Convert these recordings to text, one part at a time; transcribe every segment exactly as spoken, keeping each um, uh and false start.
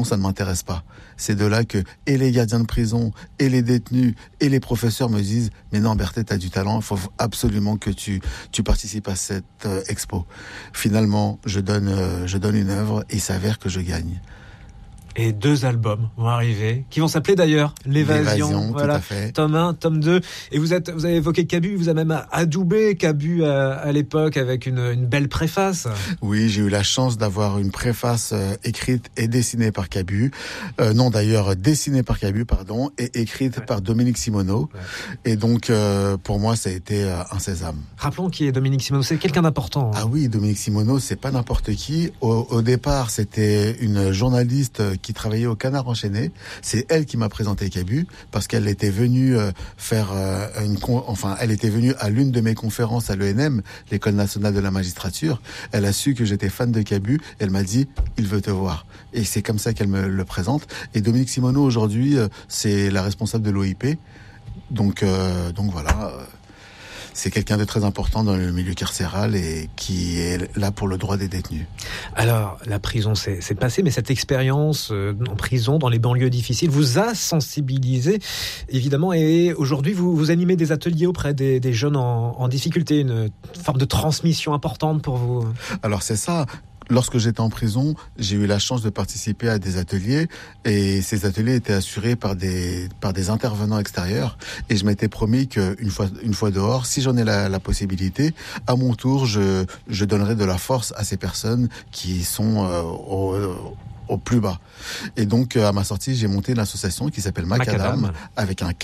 ça ne m'intéresse pas. C'est de là que et les gardiens de prison, et les détenus, et les professeurs me disent « Mais non, Berthet, tu as du talent, il faut absolument que tu, tu participes à cette euh, expo. » Finalement, je donne, euh, je donne une œuvre et il s'avère que je gagne. Et deux albums vont arriver, qui vont s'appeler d'ailleurs L'Évasion. L'Évasion, voilà, tout à fait. Tome un, tome deux. Et vous êtes, vous avez évoqué Cabu, vous avez même adoubé Cabu à, à l'époque avec une, une belle préface. Oui, j'ai eu la chance d'avoir une préface euh, écrite et dessinée par Cabu. Euh, non, d'ailleurs, dessinée par Cabu, pardon, et écrite ouais. par Dominique Simoneau. Ouais. Et donc, euh, pour moi, ça a été euh, un sésame. Rappelons qui est Dominique Simoneau, c'est quelqu'un d'important. Hein. Ah oui, Dominique Simoneau, c'est pas n'importe qui. Au, au départ, c'était une journaliste qui travaillait au Canard enchaîné. C'est elle qui m'a présenté Cabu parce qu'elle était venue euh, faire euh, une con... enfin elle était venue à l'une de mes conférences à l'E N M, l'École nationale de la magistrature. Elle a su que j'étais fan de Cabu. Elle m'a dit il veut te voir. Et c'est comme ça qu'elle me le présente. Et Dominique Simoneau aujourd'hui, euh, c'est la responsable de l'O I P. Donc euh, donc voilà. Euh... C'est quelqu'un de très important dans le milieu carcéral et qui est là pour le droit des détenus. Alors, la prison, c'est, c'est passé, mais cette expérience euh, en prison, dans les banlieues difficiles, vous a sensibilisé, évidemment, et aujourd'hui, vous, vous animez des ateliers auprès des, des jeunes en, en difficulté, une forme de transmission importante pour vous. Alors, c'est ça. Lorsque j'étais en prison, j'ai eu la chance de participer à des ateliers et ces ateliers étaient assurés par des par des intervenants extérieurs et je m'étais promis qu'une fois une fois dehors, si j'en ai la, la possibilité, à mon tour, je je donnerai de la force à ces personnes qui sont euh, au, au plus bas. Et donc, à ma sortie, j'ai monté une association qui s'appelle Macadam, Macadam. avec un K.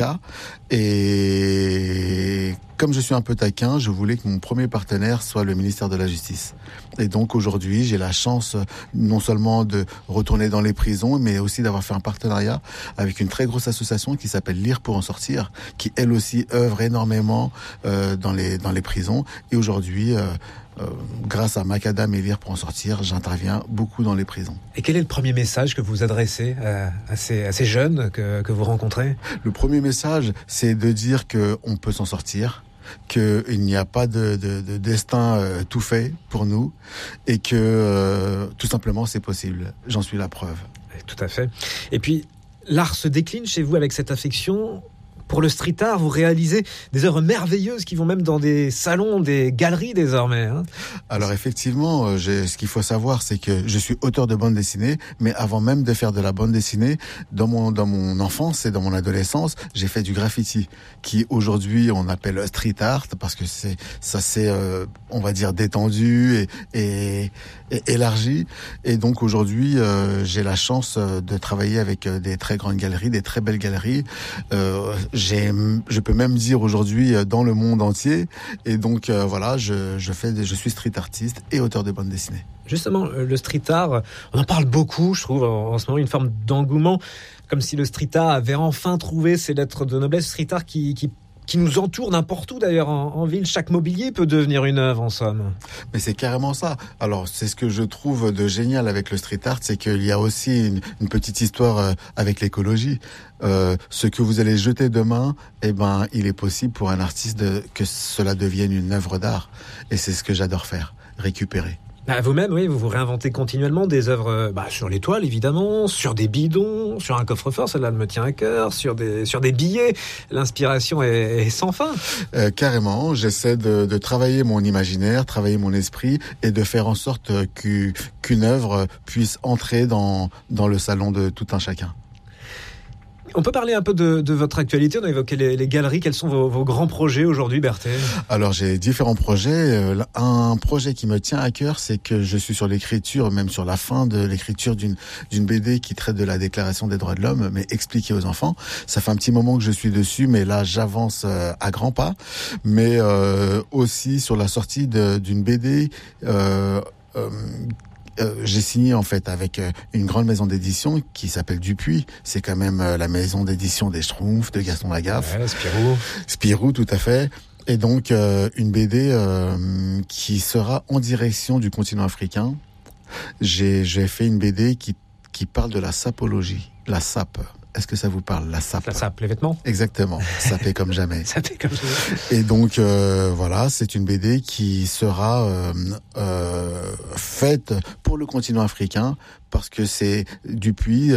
Et comme je suis un peu taquin, je voulais que mon premier partenaire soit le ministère de la Justice. Et donc, aujourd'hui, j'ai la chance non seulement de retourner dans les prisons, mais aussi d'avoir fait un partenariat avec une très grosse association qui s'appelle Lire pour en sortir, qui, elle aussi, œuvre énormément euh, dans les, dans les prisons. Et aujourd'hui... Euh, Euh, grâce à Macadam et Lire pour en sortir, j'interviens beaucoup dans les prisons. Et quel est le premier message que vous adressez à, à, ces, à ces jeunes que, que vous rencontrez ? Le premier message, c'est de dire qu'on peut s'en sortir, qu'il n'y a pas de, de, de destin euh, tout fait pour nous et que euh, tout simplement c'est possible. J'en suis la preuve. Tout à fait. Et puis, l'art se décline chez vous avec cette affection. Pour le street art, vous réalisez des œuvres merveilleuses qui vont même dans des salons, des galeries désormais. Hein. Alors effectivement, j'ai, ce qu'il faut savoir, c'est que je suis auteur de bande dessinée, mais avant même de faire de la bande dessinée, dans mon dans mon enfance et dans mon adolescence, j'ai fait du graffiti, qui aujourd'hui on appelle street art parce que c'est ça c'est euh, on va dire détendu et, et, et élargi. Et donc aujourd'hui, euh, j'ai la chance de travailler avec des très grandes galeries, des très belles galeries. Euh, J'ai, je peux même dire aujourd'hui dans le monde entier. Et donc euh, voilà, je, je fais, des, je suis street artiste et auteur de bande dessinée. Justement, le street art, on en parle beaucoup, je trouve, en, en ce moment, une forme d'engouement, comme si le street art avait enfin trouvé ses lettres de noblesse. Street art qui, qui qui nous entoure n'importe où d'ailleurs en, en ville. Chaque mobilier peut devenir une œuvre en somme. Mais c'est carrément ça. Alors c'est ce que je trouve de génial avec le street art, c'est qu'il y a aussi une, une petite histoire euh, avec l'écologie. Euh, ce que vous allez jeter demain, eh ben il est possible pour un artiste de, que cela devienne une œuvre d'art. Et c'est ce que j'adore faire, récupérer. Ah, vous-même, oui, vous vous réinventez continuellement des œuvres bah, sur les toiles, évidemment, sur des bidons, sur un coffre-fort, celle-là me tient à cœur, sur des, sur des billets. L'inspiration est, est sans fin. Euh, carrément, j'essaie de, de travailler mon imaginaire, travailler mon esprit et de faire en sorte qu'u, qu'une œuvre puisse entrer dans, dans le salon de tout un chacun. On peut parler un peu de, de votre actualité. On a évoqué les, les galeries. Quels sont vos, vos grands projets aujourd'hui, Berthet ? Alors, j'ai différents projets. Un projet qui me tient à cœur, c'est que je suis sur l'écriture, même sur la fin de l'écriture d'une, d'une B D qui traite de la Déclaration des droits de l'homme, mais expliquée aux enfants. Ça fait un petit moment que je suis dessus, mais là, j'avance à grands pas. Mais euh, aussi sur la sortie de, d'une B D... Euh, euh, Euh, j'ai signé en fait avec euh, une grande maison d'édition qui s'appelle Dupuis. C'est quand même euh, la maison d'édition des Schtroumpfs, de Gaston Lagaffe. Ouais, Spirou. Spirou, tout à fait. Et donc euh, une B D euh, qui sera en direction du continent africain. J'ai, j'ai fait une B D qui qui parle de la sapologie, la sape. Est-ce que ça vous parle, la sape? La sape, les vêtements? Exactement, sapé comme jamais. Sapé comme jamais. Et donc euh, voilà, c'est une B D qui sera euh, euh, faite pour le continent africain parce que c'est Dupuis